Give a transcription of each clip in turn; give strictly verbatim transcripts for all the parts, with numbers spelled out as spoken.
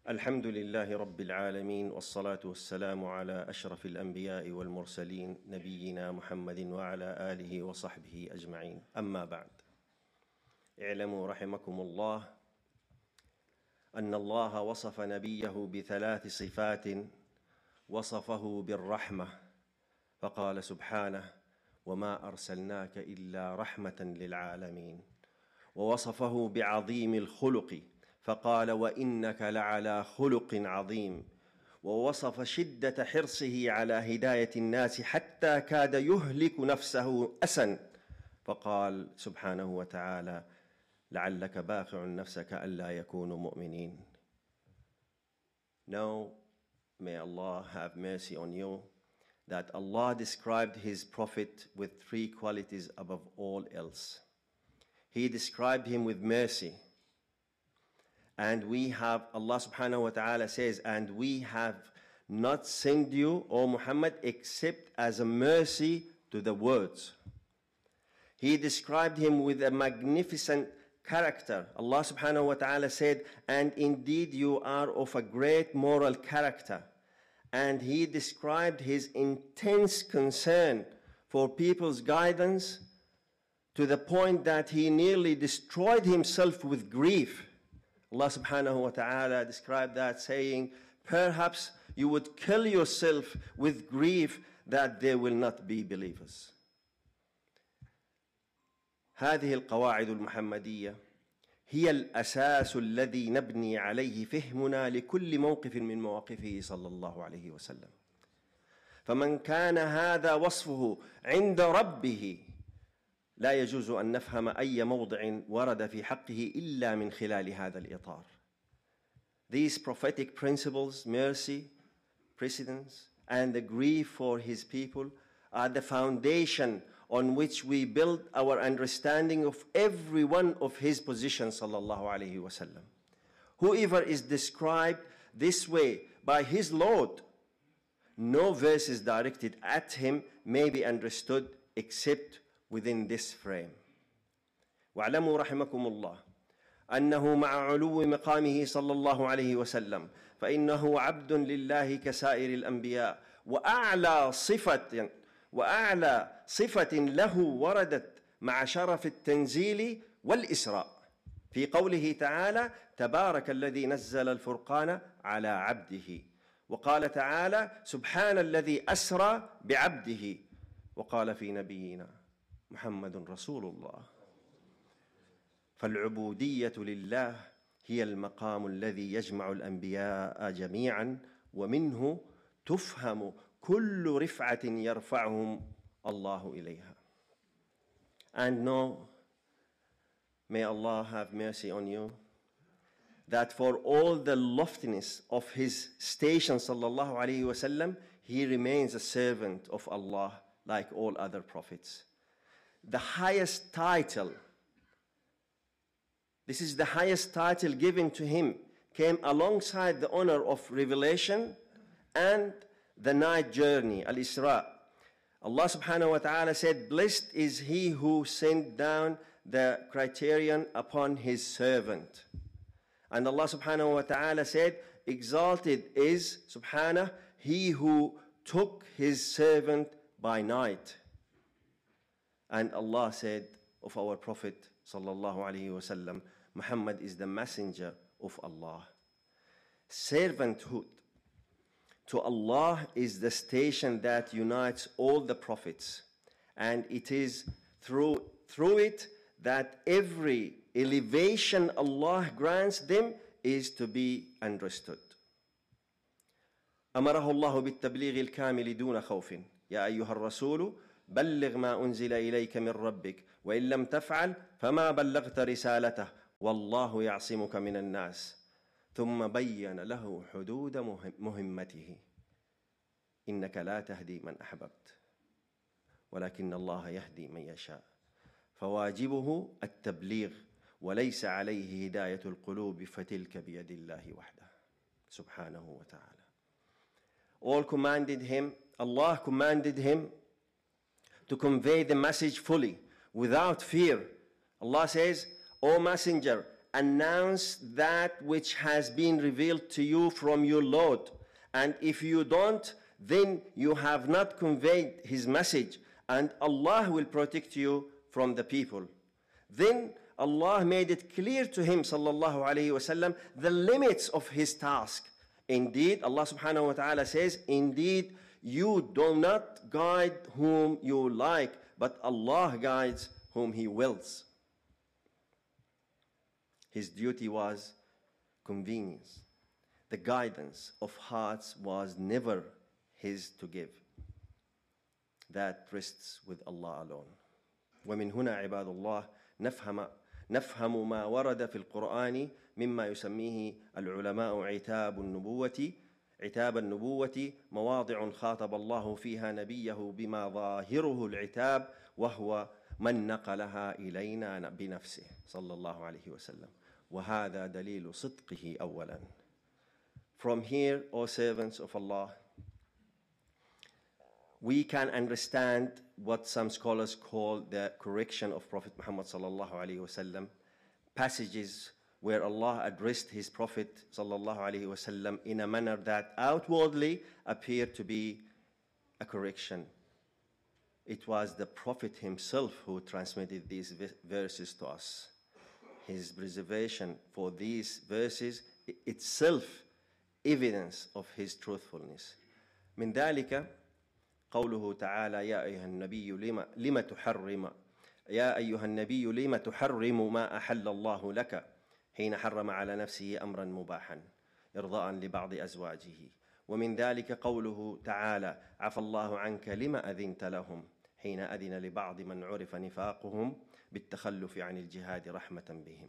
الحمد لله رب العالمين والصلاة والسلام على أشرف الأنبياء والمرسلين نبينا محمد وعلى آله وصحبه أجمعين. أما بعد، اعلموا رحمكم الله أن الله وصف نبيه بثلاث صفات وصفه بالرحمة، فقال سبحانه: وما أرسلناك إلا رحمة للعالمين. ووصفه بعظيم الخلق فقال: وإنك لعلى خلق عظيم. ووصف شدة حرصه على هداية الناس حتى كاد يهلك نفسه أسا، فقال سبحانه وتعالى: لعلك باخع نفسك ألا يكونوا مؤمنين. Now, may Allah have mercy on you, that Allah described His Prophet with three qualities above all else. He described him with mercy. And we have, Allah subhanahu wa ta'ala says, and we have not sent you, O Muhammad, except as a mercy to the worlds. He described him with a magnificent character. Allah subhanahu wa ta'ala said, and indeed you are of a great moral character. And he described his intense concern for people's guidance to the point that he nearly destroyed himself with grief. Allah subhanahu wa ta'ala described that saying, perhaps you would kill yourself with grief that there will not be believers. هذه القواعد المحمدية هي الأساس الذي نبني عليه فهمنا لكل موقف من مواقفه صلى الله عليه وسلم. فمن كان هذا وصفه عند ربه لا يجوز أن نفهم أي موضع ورد في حقه إلا من خلال هذا الإطار. These prophetic principles, mercy, precedence, and the grief for his people are the foundation on which we build our understanding of every one of his positions, sallallahu alaihi wasallam. Whoever is described this way by his Lord, no verses directed at him may be understood except within this frame. واعلموا رحمكم الله أنه مع علو مقامه صلى الله عليه وسلم فإنه عبد لله كسائر الأنبياء، وأعلى صفة وأعلى صفة له وردت مع شرف التنزيل والإسراء في قوله تعالى: تبارك الذي نزل الفرقان على عبده. وقال تعالى: سبحان الذي أسرى بعبده. وقال في نبينا: محمد رسول الله. فالعبودية لله هي المقام الذي يجمع الأنبياء جميعا، ومنه تفهم كل رفعة يرفعهم الله إليها. And know, may Allah have mercy on you, that for all the loftiness of his station sallallahu alaihi wasallam, he remains a servant of Allah like all other prophets. The highest title, this is the highest title given to him, came alongside the honor of revelation and the night journey, Al-Isra. Allah subhanahu wa ta'ala said, blessed is he who sent down the criterion upon his servant. And Allah subhanahu wa ta'ala said, exalted is, subhanah, he who took his servant by night. And Allah said of our Prophet sallallahu alaihi wasallam, Muhammad is the messenger of Allah. Servanthood to Allah is the station that unites all the prophets, and it is through, through it that every elevation Allah grants them is to be understood. أمره الله بالتبليغ الكامل دون خوف يا أيها الرسول بلغ ما أنزل إليك من ربك وإن لم تفعل فما بلغت رسالته والله يعصمك من الناس ثم بين له حدود مهمته إنك لا تهدي من أحببت ولكن الله يهدي من يشاء فواجبه التبليغ وليس عليه هداية القلوب فتلك بيد الله وحده سبحانه وتعالى. All commanded him, Allah commanded him to convey the message fully, without fear. Allah says, O Messenger, announce that which has been revealed to you from your Lord. And if you don't, then you have not conveyed his message, and Allah will protect you from the people. Then Allah made it clear to him, sallallahu alayhi wasallam, the limits of his task. Indeed, Allah subhanahu wa ta'ala says, indeed, you do not guide whom you like, but Allah guides whom he wills. His duty was convenience. The guidance of hearts was never his to give. That rests with Allah alone. ومن هنا عباد الله نفهم نفهم ما ورد في القرآن مما يسميه العلماء عتاب النبوة عتاب النبوة مواضع خاطب الله فيها نبيه بما ظاهره العتاب وهو من نقلها إلينا بنفسه صلى الله عليه وسلم وهذا دليل صدقه أولا. From here, O servants of Allah, we can understand what some scholars call the correction of Prophet Muhammad sallallahu alaihi wasallam, passages where Allah addressed his Prophet sallallahu alaihi wasallam in a manner that outwardly appeared to be a correction. It was the Prophet himself who transmitted these verses to us. His reservation for these verses itself evidence of his truthfulness. من ذلك قوله تعالى يا أيها النبي لما, لما تحرم يا أيها النبي لما تحرم ما أحل الله لك حين حرم على نفسه أمرا مباحا إرضاء لبعض أزواجه. ومن ذلك قوله تعالى عفى الله عنك لما أذنت لهم حين أذن لبعض من عرف نفاقهم بالتخلف عن الجهاد رحمة بهم.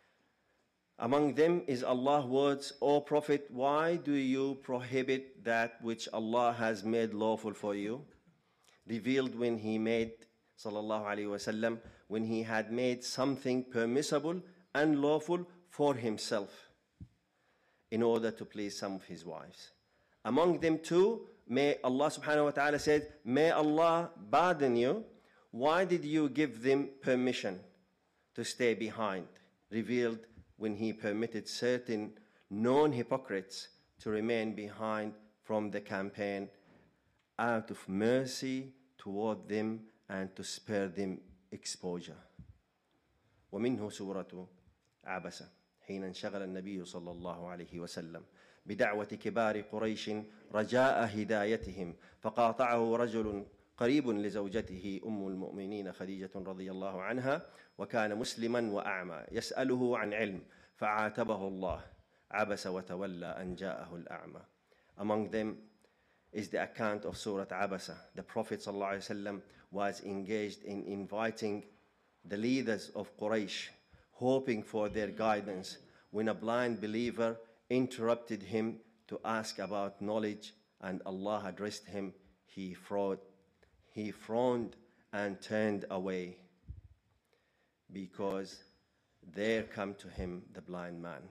Among them is Allah's words, O Prophet, why do you prohibit that which Allah has made lawful for you? Revealed when he made, sallallahu alayhi wasallam, when he had made something permissible and lawful for himself in order to please some of his wives. Among them too, may Allah subhanahu wa ta'ala said, may Allah pardon you. Why did you give them permission to stay behind? Revealed when he permitted certain known hypocrites to remain behind from the campaign out of mercy toward them and to spare them exposure. ومنه سورة عبسة حين انشغل النبي صلى الله عليه وسلم بدعوة كبار قريش رجاء هدايتهم فقاطعه رجل قريب لزوجته أم المؤمنين خديجة رضي الله عنها وكان مسلما وأعمى يسأله عن علم فعاتبه الله عبس وتولى أن جاءه الأعمى. Among them is the account of Surah Abasa. The Prophet ﷺ was engaged in inviting the leaders of Quraysh, hoping for their guidance, when a blind believer interrupted him to ask about knowledge, and Allah addressed him. He frowned, he frowned and turned away because there come to him the blind man.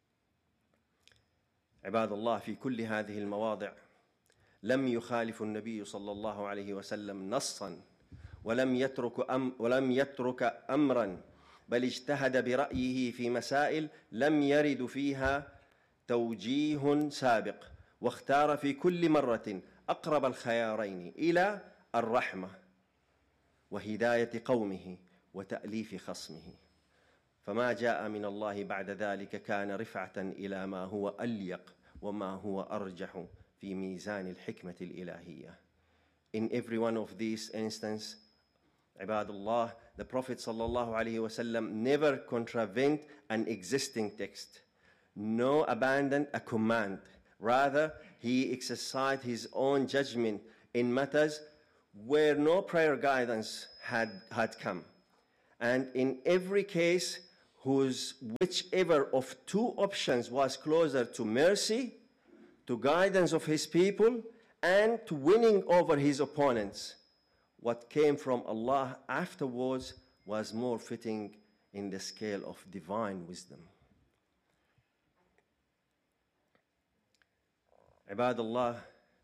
عباد الله في كل هذه المواضع لم يخالف النبي صلى الله عليه وسلم نصا ولم يترك أم ولم يترك أمرا بل اجتهد برأيه في مسائل لم يرد فيها توجيه سابق واختار في كل مرة أقرب الخيارين إلى الرحمة وهداية قومه وتأليف خصمه. فما جاء من الله بعد ذلك كان رفعة إلى ما هو أليق وما هو أرجح في ميزان الحكمة الإلهية. In every one of these instances, عباد الله, the Prophet sallallahu alaihi wasallam never contravened an existing text, nor abandoned a command. Rather, he exercised his own judgment in matters where no prior guidance had, had come. And in every case, whose whichever of two options was closer to mercy, to guidance of his people, and to winning over his opponents, what came from Allah afterwards was more fitting in the scale of divine wisdom. عباد الله,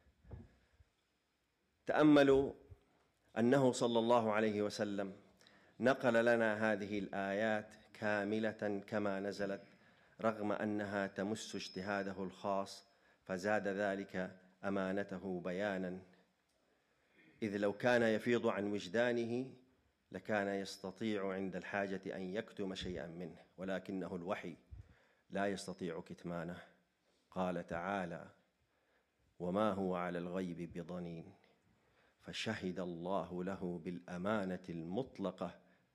تأملوا أنه صلى الله عليه وسلم نقل لنا هذه الآيات كاملة كما نزلت رغم أنها تمس اجتهاده الخاص، فزاد ذلك أمانته بيانا، إذ لو كان يفيض عن وجدانه لكان يستطيع عند الحاجة أن يكتم شيئا منه، ولكنه الوحي لا يستطيع كتمانه. قال تعالى: وما هو على الغيب بضنين، فشهد الله له بالأمانة المطلقة.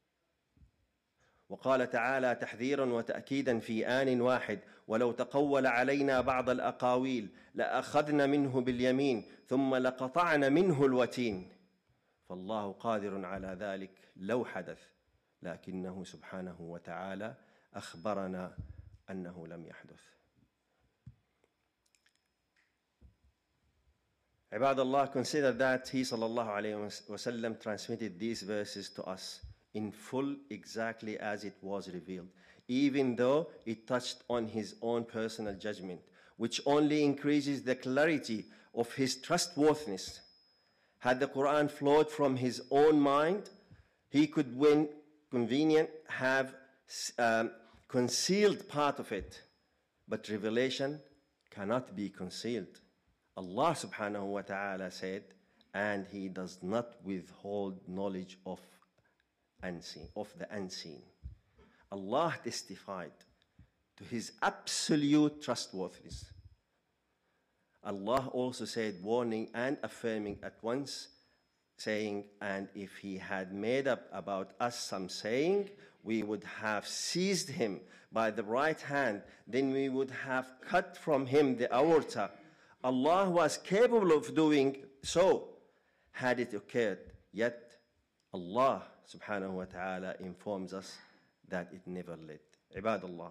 وقال تعالى تحذيرا وتأكيدا في آن واحد: ولو تقول علينا بعض الأقاويل لأخذن منه باليمين ثم لقطعن منه الوتين. فالله قادر على ذلك لو حدث، لكنه سبحانه وتعالى أخبرنا أنه لم يحدث. عباد Allah, consider that he sallallahu alayhi wasallam transmitted these verses to us in full, exactly as it was revealed, even though it touched on his own personal judgment, which only increases the clarity of his trustworthiness. Had the Quran flowed from his own mind, he could, when convenient, have um, concealed part of it, but revelation cannot be concealed. Allah subhanahu wa ta'ala said, and he does not withhold knowledge of unseen, of the unseen. Allah testified to his absolute trustworthiness. Allah also said, warning and affirming at once, saying, and if he had made up about us some saying, we would have seized him by the right hand, then we would have cut from him the aorta. Allah was capable of doing so had it occurred, yet Allah subhanahu wa ta'ala informs us that it never did. عباد الله،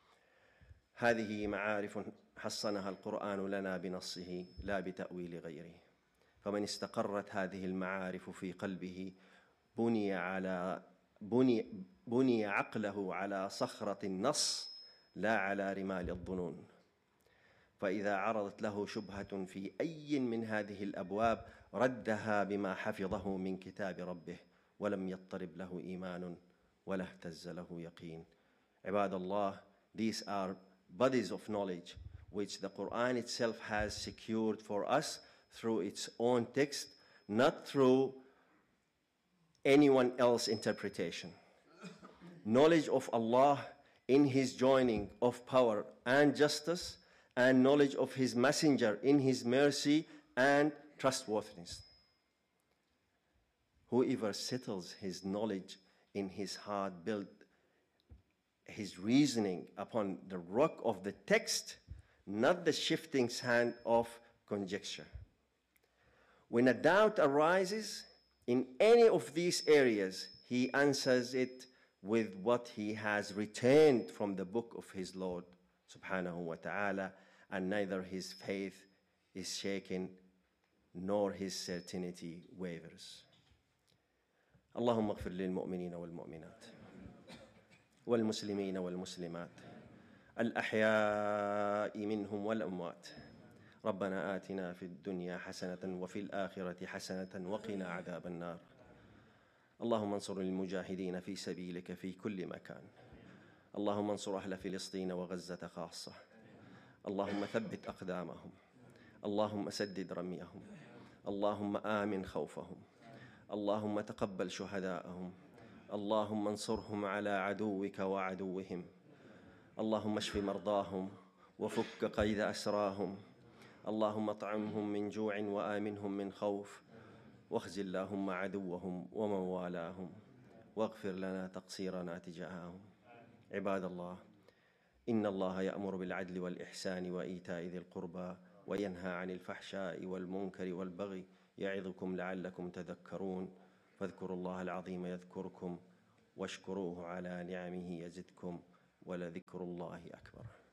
هذه معارف حصنها القرآن لنا بنصه لا بتأويل غيره، فمن استقرت هذه المعارف في قلبه بني على بني بني عقله على صخرة النص لا على رمال الظنون. فإذا عرضت له شبهة في أي من هذه الأبواب ردها بما حفظه من كتاب ربه، ولم يضطرب له إيمان ولا اهتز له يقين. عباد الله, these are bodies of knowledge which the Quran itself has secured for us through its own text, not through anyone else's interpretation. Knowledge of Allah in his joining of power and justice, and knowledge of his messenger in his mercy and trustworthiness. Whoever settles his knowledge in his heart, build his reasoning upon the rock of the text, not the shifting sand of conjecture. When a doubt arises in any of these areas, he answers it with what he has retained from the book of his Lord subhanahu wa ta'ala, and neither his faith is shaken nor his certainty wavers. اللهم اغفر للمؤمنين والمؤمنات والمسلمين والمسلمات الأحياء منهم والأموات. ربنا آتنا في الدنيا حسنة وفي الآخرة حسنة وقنا عذاب النار. اللهم انصر المجاهدين في سبيلك في كل مكان. اللهم انصر أهل فلسطين وغزة خاصة. اللهم ثبت أقدامهم. اللهم سدد رميهم. اللهم آمن خوفهم. اللهم تقبل شهداءهم. اللهم انصرهم على عدوك وعدوهم. اللهم اشف مرضاهم وفك قيد أسراهم. اللهم اطعمهم من جوع وآمنهم من خوف، واخزي اللهم عدوهم ومن والاهم، واغفر لنا تقصيرنا تجاههم. عباد الله، إن الله يأمر بالعدل والإحسان وإيتاء ذي القربى وينهى عن الفحشاء والمنكر والبغي يعظكم لعلكم تذكرون. فاذكروا الله العظيم يذكركم واشكروه على نعمه يزدكم ولذكر الله أكبر.